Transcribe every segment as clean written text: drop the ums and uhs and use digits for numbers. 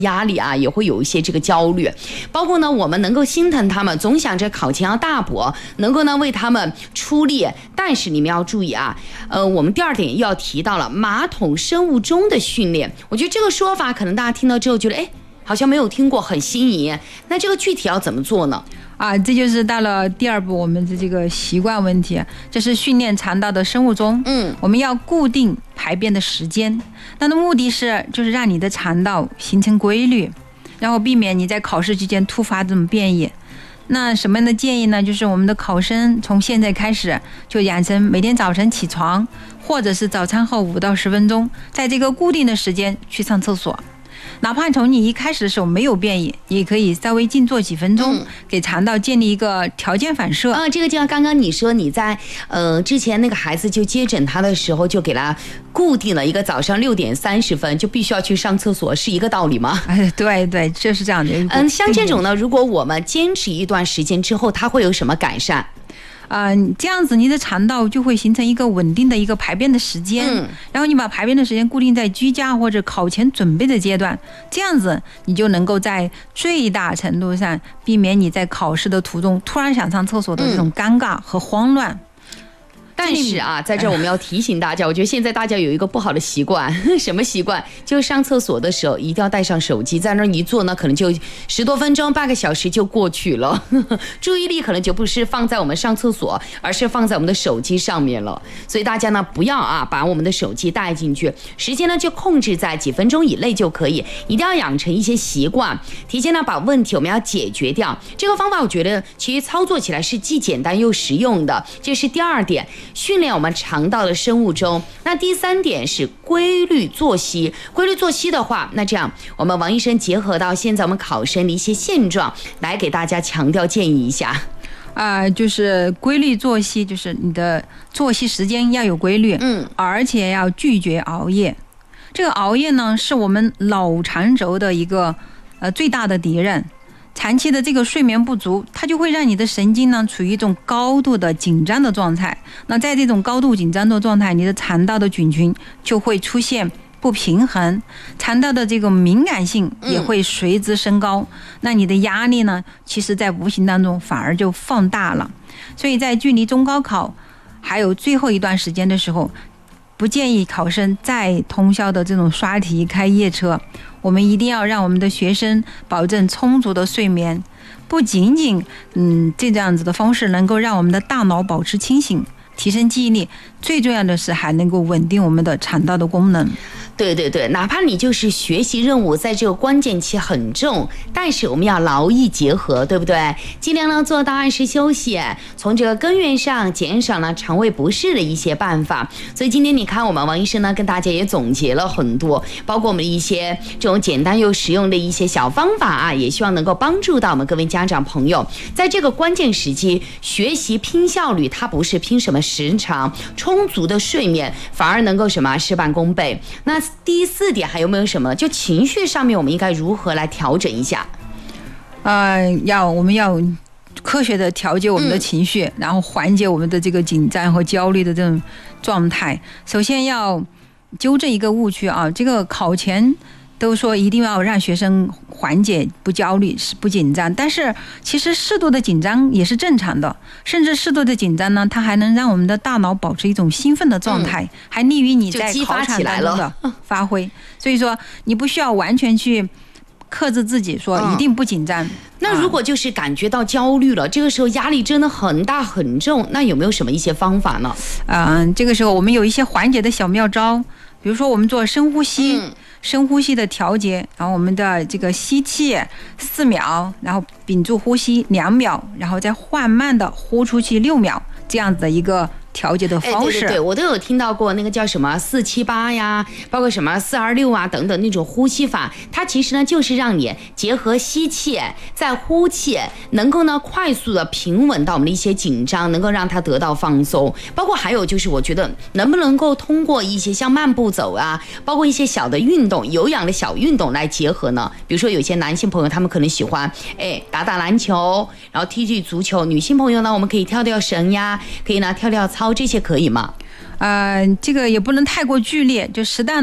压力啊，也会有一些这个焦虑，包括呢，我们能够心疼他们，总想着考前要大补，能够呢为他们出力。但是你们要注意啊，我们第二点要提到了马桶生物钟的训练。我觉得这个说法可能大家听到之后觉得，哎，好像没有听过，很新颖。那这个具体要怎么做呢？ 这就是到了第二步，我们的这个习惯问题，这是训练肠道的生物钟。我们要固定排便的时间，那的目的就是让你的肠道形成规律，然后避免你在考试期间突发这种变异。那什么样的建议呢？就是我们的考生从现在开始就养成每天早晨起床，或者是早餐后5到10分钟，在这个固定的时间去上厕所。哪怕从你一开始的时候没有变异，也可以稍微静坐几分钟，给肠道建立一个条件反射。 这个就像刚刚你说你在之前那个孩子就接诊他的时候，就给他固定了一个早上6点30分就必须要去上厕所，是一个道理吗？ 对对，就是这样的。 像这种呢，如果我们坚持一段时间之后，它会有什么改善？ 这样子你的肠道就会形成一个稳定的一个排便的时间，然后你把排便的时间固定在居家或者考前准备的阶段，这样子你就能够在最大程度上避免你在考试的途中突然想上厕所的这种尴尬和慌乱。 但是啊，在这儿我们要提醒大家，我觉得现在大家有一个不好的习惯，什么习惯？就是上厕所的时候一定要带上手机，在那儿一坐呢，可能就10多分钟、半个小时就过去了，注意力可能就不是放在我们上厕所，而是放在我们的手机上面了。所以大家呢，不要把我们的手机带进去，时间呢就控制在几分钟以内就可以，一定要养成一些习惯，提前呢把问题我们要解决掉。这个方法我觉得其实操作起来是既简单又实用的，这是第2点。训练我们肠道的生物钟。那第3点是规律作息。规律作息的话，那这样我们王医生结合到现在我们考生的一些现状，来给大家强调建议一下。 就是规律作息，就是你的作息时间要有规律，而且要拒绝熬夜。这个熬夜呢，是我们脑肠轴的一个最大的敌人。长期的这个睡眠不足，它就会让你的神经呢处于一种高度的紧张的状态。那在这种高度紧张的状态，你的肠道的菌群就会出现不平衡，肠道的这个敏感性也会随之升高。那你的压力呢，其实在无形当中反而就放大了。所以在距离中高考还有最后一段时间的时候，不建议考生再通宵的这种刷题开夜车。我们一定要让我们的学生保证充足的睡眠，不仅仅这样子的方式能够让我们的大脑保持清醒，提升记忆力，最重要的是还能够稳定我们的肠道的功能。 对对对，哪怕你就是学习任务在这个关键期很重，但是我们要劳逸结合，对不对？尽量呢做到按时休息，从这个根源上减少了肠胃不适的一些办法。所以今天你看我们王医生呢跟大家也总结了很多，包括我们一些这种简单又实用的一些小方法也希望能够帮助到我们各位家长朋友，在这个关键时期学习拼效率，它不是拼什么时长，充足的睡眠反而能够什么事半功倍。那第4点还有没有什么？就情绪上面我们应该如何来调整一下？ 我们要科学的调节我们的情绪，然后缓解我们的这个紧张和焦虑的这种状态。首先要纠正一个误区这个考前都说一定要让学生缓解不焦虑不紧张，但是其实适度的紧张也是正常的，甚至适度的紧张呢，它还能让我们的大脑保持一种兴奋的状态，还利于你在考场当中的发挥。所以说你不需要完全去克制自己说一定不紧张。 那如果就是感觉到焦虑了，这个时候压力真的很大很重，那有没有什么一些方法呢？ 这个时候我们有一些缓解的小妙招，比如说我们做深呼吸，深呼吸的调节，然后我们的这个吸气4秒，然后屏住呼吸2秒，然后再缓慢的呼出去6秒，这样子的一个调节的方式。 对，我都有听到过那个叫什么478呀，包括什么426等等那种呼吸法，它其实呢就是让你结合吸气再呼气，能够呢快速的平稳到我们的一些紧张，能够让它得到放松。包括还有就是我觉得能不能够通过一些像慢步走包括一些小的运动，有氧的小运动来结合呢？比如说有些男性朋友他们可能喜欢打打篮球，然后踢踢足球，女性朋友呢我们可以跳跳绳呀，可以呢跳跳操，这些可以吗？ 这个也不能太过剧烈，就适当的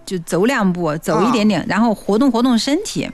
就走2步，走一点点，然后活动活动身体。